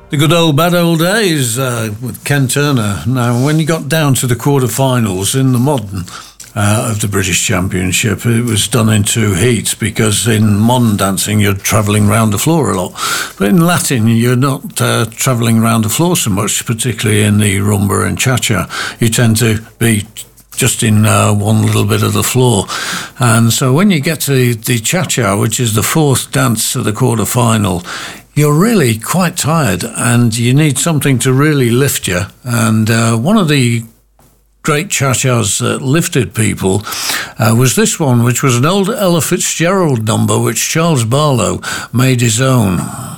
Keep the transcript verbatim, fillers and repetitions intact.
The good old bad old days uh, with Ken Turner. Now, when you got down to the quarterfinals in the modern uh, of the British Championship, it was done in two heats because in modern dancing you're travelling around the floor a lot. But in Latin you're not uh, travelling around the floor so much, particularly in the rumba and cha-cha. You tend to be just in uh, one little bit of the floor. And so when you get to the cha-cha, which is the fourth dance of the quarterfinal, you're really quite tired and you need something to really lift you. And uh, one of the great cha-chas that lifted people uh, was this one, which was an old Ella Fitzgerald number, which Charles Barlow made his own.